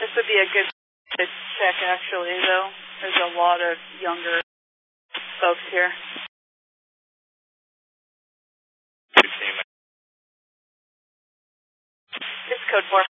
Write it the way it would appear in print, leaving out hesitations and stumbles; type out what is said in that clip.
This would be a good check, actually, though. There's a lot of younger folks here. It's code 4.